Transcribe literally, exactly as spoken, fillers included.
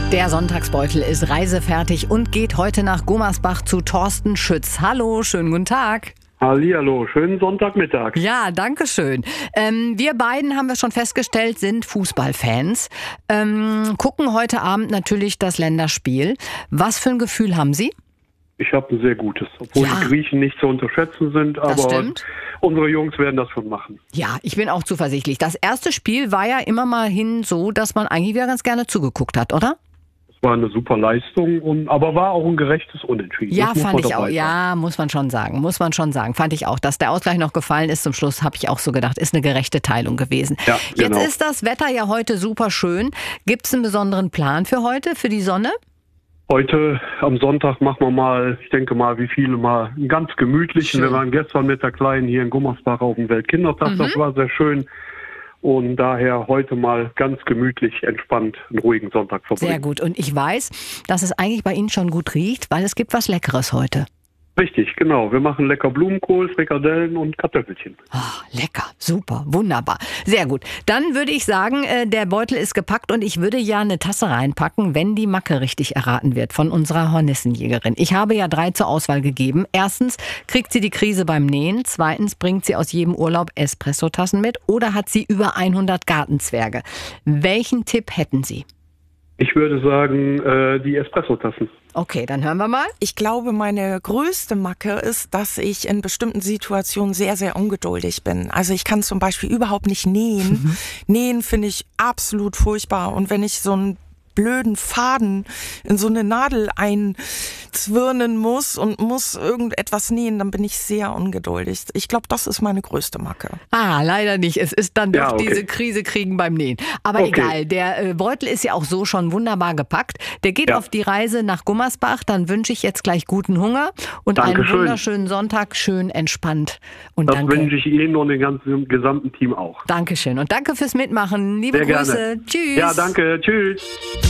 Der Sonntagsbeutel ist reisefertig und geht heute nach Gummersbach zu Thorsten Schütz. Hallo, schönen guten Tag. Hallihallo, schönen Sonntagmittag. Ja, danke schön. Ähm, wir beiden, haben wir schon festgestellt, sind Fußballfans. Ähm, gucken heute Abend natürlich das Länderspiel. Was für ein Gefühl haben Sie? Ich habe ein sehr gutes, obwohl Ja. die Griechen nicht zu unterschätzen sind, Das aber stimmt. unsere Jungs werden das schon machen. Ja, ich bin auch zuversichtlich. Das erste Spiel war ja immer mal hin so, dass man eigentlich wieder ganz gerne zugeguckt hat, oder? Es war eine super Leistung, und, aber war auch ein gerechtes Unentschieden. Ja, Das muss fand man ich dabei auch. sagen. Ja, muss man schon sagen. Muss man schon sagen. Fand ich auch. Dass der Ausgleich noch gefallen ist zum Schluss, habe ich auch so gedacht, ist eine gerechte Teilung gewesen. Ja, genau. Jetzt ist das Wetter ja heute super schön. Gibt es einen besonderen Plan für heute, für die Sonne? Heute am Sonntag machen wir mal, ich denke mal, wie viele mal, einen ganz gemütlichen. Schön. Wir waren gestern mit der Kleinen hier in Gummersbach auf dem Weltkindertag. Mhm. Das war sehr schön. Und daher heute mal ganz gemütlich, entspannt, einen ruhigen Sonntag verbringen. Sehr gut. Und ich weiß, dass es eigentlich bei Ihnen schon gut riecht, weil es gibt was Leckeres heute. Richtig, genau. Wir machen lecker Blumenkohl, Frikadellen und Kartoffelchen. Ah, lecker, super, wunderbar. Sehr gut. Dann würde ich sagen, äh, der Beutel ist gepackt und ich würde ja eine Tasse reinpacken, wenn die Macke richtig erraten wird von unserer Hornissenjägerin. Ich habe ja drei zur Auswahl gegeben. Erstens kriegt sie die Krise beim Nähen. Zweitens bringt sie aus jedem Urlaub Espressotassen mit. Oder hat sie über hundert Gartenzwerge. Welchen Tipp hätten Sie? Ich würde sagen, äh, die Espressotassen. Okay, dann hören wir mal. Ich glaube, meine größte Macke ist, dass ich in bestimmten Situationen sehr, sehr ungeduldig bin. Also ich kann zum Beispiel überhaupt nicht nähen. Mhm. Nähen finde ich absolut furchtbar. Und wenn ich so einen blöden Faden in so eine Nadel einzwirnen muss und muss irgendetwas nähen, dann bin ich sehr ungeduldig. Ich glaube, das ist meine größte Macke. Ah, leider nicht. Es ist dann doch Ja, okay. diese Krise kriegen beim Nähen. Aber Okay. egal, der äh, Beutel ist ja auch so schon wunderbar gepackt. Der geht Ja. auf die Reise nach Gummersbach. Dann wünsche ich jetzt gleich guten Hunger und einen Dankeschön. wunderschönen Sonntag, schön entspannt. Und Das danke. wünsche ich Ihnen und dem ganzen gesamten Team auch. Dankeschön und danke fürs Mitmachen. Liebe Sehr Grüße. gerne. Tschüss. Ja, danke. Tschüss.